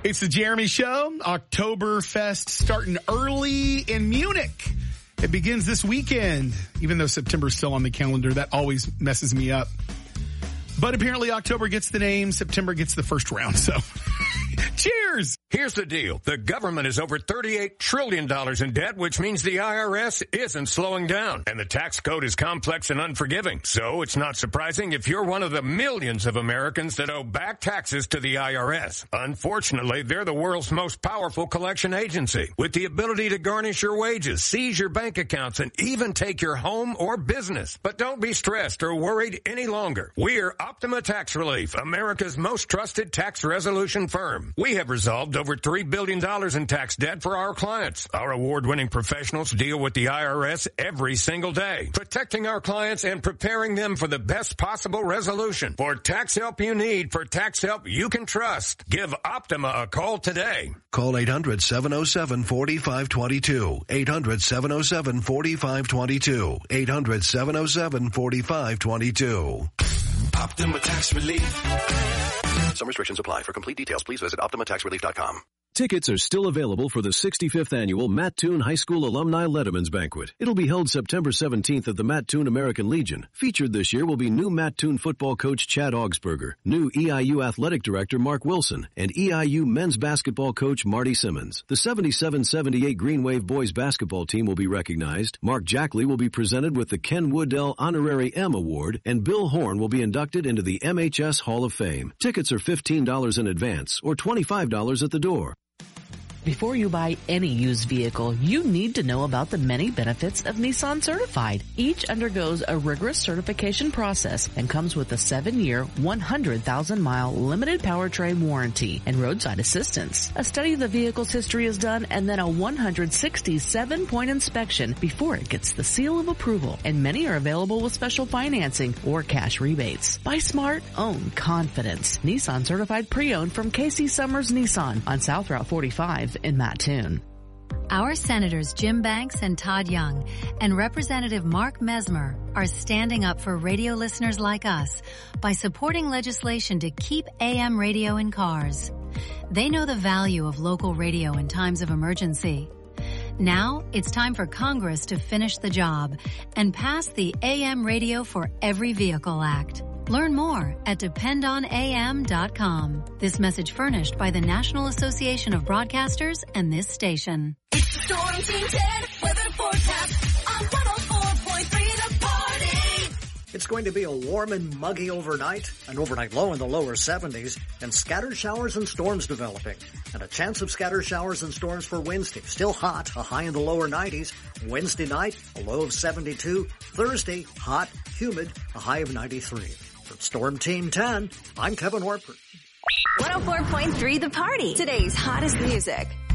It's the Jeremy Show. Oktoberfest starting early in Munich. It begins this weekend. Even though September's still on the calendar, that always messes me up. But apparently October gets the name, September gets the first round. So, cheers! Here's the deal. The government is over $38 trillion in debt, which means the IRS isn't slowing down. And the tax code is complex and unforgiving. So it's not surprising if you're one of the millions of Americans that owe back taxes to the IRS. Unfortunately, they're the world's most powerful collection agency, with the ability to garnish your wages, seize your bank accounts, and even take your home or business. But don't be stressed or worried any longer. We're Optima Tax Relief, America's most trusted tax resolution firm. We have resolved over $3 billion in tax debt for our clients. Our award-winning professionals deal with the IRS every single day, protecting our clients and preparing them for the best possible resolution. For tax help you need, for tax help you can trust, give Optima a call today. Call 800-707-4522. 800-707-4522. 800-707-4522. Optima Tax Relief. Some restrictions apply. For complete details, please visit OptimaTaxRelief.com. Tickets are still available for the 65th annual Mattoon High School Alumni Letterman's Banquet. It'll be held September 17th at the Mattoon American Legion. Featured this year will be new Mattoon football coach Chad Augsburger, new EIU athletic director Mark Wilson, and EIU men's basketball coach Marty Simmons. The 77-78 Green Wave boys basketball team will be recognized. Mark Jackley will be presented with the Ken Woodell Honorary M Award, and Bill Horn will be inducted into the MHS Hall of Fame. Tickets are $15 in advance or $25 at the door. Before you buy any used vehicle, you need to know about the many benefits of Nissan Certified. Each undergoes a rigorous certification process and comes with a 7-year, 100,000-mile limited powertrain warranty and roadside assistance. A study of the vehicle's history is done and then a 167-point inspection before it gets the seal of approval. And many are available with special financing or cash rebates. Buy smart, own confidence. Nissan Certified Pre-Owned from KC Summers Nissan on South Route 45. In Mattoon. Our Senators Jim Banks and Todd Young and Representative Mark Mesmer are standing up for radio listeners like us by supporting legislation to keep AM radio in cars. They know the value of local radio in times of emergency. Now it's time for Congress to finish the job and pass the AM Radio for Every Vehicle Act. Learn more at dependonam.com. This message furnished by the National Association of Broadcasters and this station. It's Storm Team 10 weather forecast on 104.3 The Party. It's going to be a warm and muggy overnight, an overnight low in the lower 70s, and scattered showers and storms developing. And a chance of scattered showers and storms for Wednesday. Still hot, a high in the lower 90s. Wednesday night, a low of 72. Thursday, hot, humid, a high of 93. From Storm Team 10, I'm Kevin Horford. 104.3 The Party. Today's hottest music.